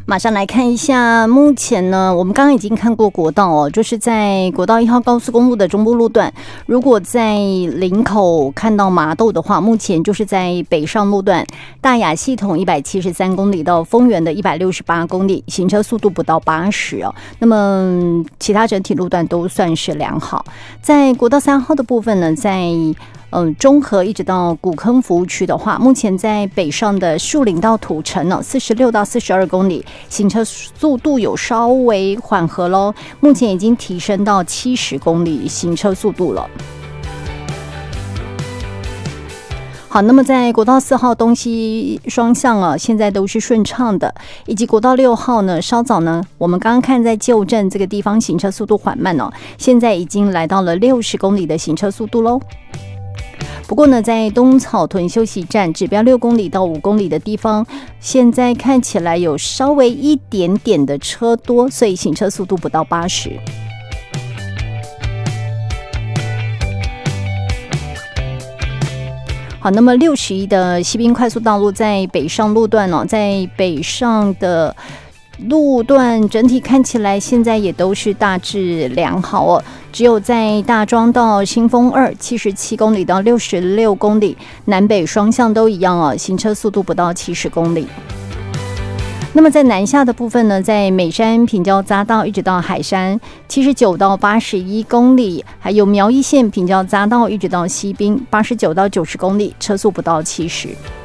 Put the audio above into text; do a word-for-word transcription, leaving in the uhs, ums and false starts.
马上来看一下，目前呢，我们刚刚已经看过国道哦，就是在国道一号高速公路的中部路段，如果在林口看到麻豆的话，目前就是在北上路段大雅系统一百七十三公里到丰原的一百六十八公里，行车速度不到八十哦。那么其他整体路段都算是良好。在国道三号的部分呢，在嗯，中和一直到古坑服务区的话，目前在北上的树林到土城呢，四十六到四十二公里，行车速度有稍微缓和喽，目前已经提升到七十公里行车速度了。好，那么在国道四号东西双向啊，现在都是顺畅的，以及国道六号呢，稍早呢，我们刚刚看在旧镇这个地方行车速度缓慢哦，现在已经来到了六十公里的行车速度喽。不过呢，在东草屯休息站指标六公里到五公里的地方，现在看起来有稍微一点点的车多，所以行车速度不到八十。好，那么六十一的西滨快速道路在北上路段哦，在北上的路段整体看起来现在也都是大致良好哦，只有在大庄到新丰二七十七公里到六十六公里，南北双向都一样哦，行车速度不到七十公里。那么在南下的部分呢，在美山平交匝道一直到海山七十九到八十一公里，还有苗栗县平交匝道一直到西滨八十九到九十公里，车速不到七十。